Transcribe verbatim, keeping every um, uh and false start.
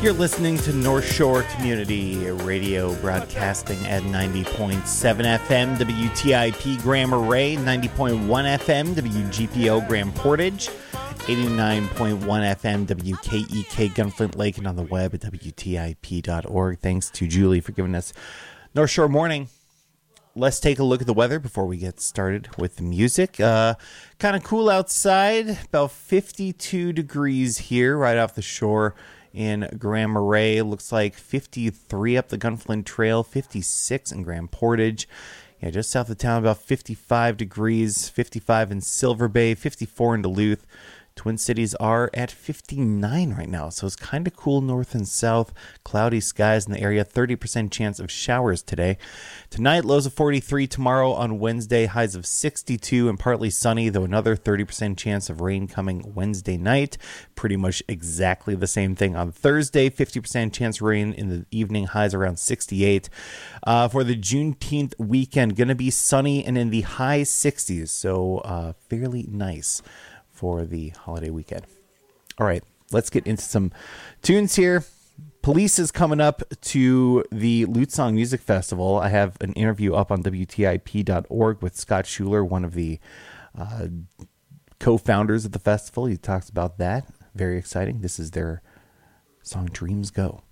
You're listening to North Shore Community Radio, broadcasting at ninety point seven F M W T I P Grand Marais, ninety point one F M W G P O Grand Portage, eighty-nine point one F M W K E K Gunflint Lake, and on the web at W T I P dot org. Thanks to Julie for giving us North Shore Morning. Let's take a look at the weather before we get started with the music. Uh, kind of cool outside, about fifty-two degrees here right off the shore in Grand Marais. Looks like fifty-three up the Gunflint Trail, fifty-six in Grand Portage. Yeah, just south of town, about fifty-five degrees, fifty-five in Silver Bay, fifty-four in Duluth. Twin Cities are at fifty-nine right now, so it's kind of cool north and south. Cloudy skies in the area, thirty percent chance of showers today. Tonight, lows of forty-three. Tomorrow on Wednesday, highs of sixty-two and partly sunny, though another thirty percent chance of rain coming Wednesday night. Pretty much exactly the same thing on Thursday, fifty percent chance of rain in the evening, highs around sixty-eight. Uh, for the Juneteenth weekend, going to be sunny and in the high sixties, so uh, fairly nice for the holiday weekend. All right, let's get into some tunes here. Police is coming up to the Lute Song Music Festival. I have an interview up on W T I P dot org with Scott Schuler, one of the uh, co-founders of the festival. He talks about that. Very exciting. This is their song Dreams Go.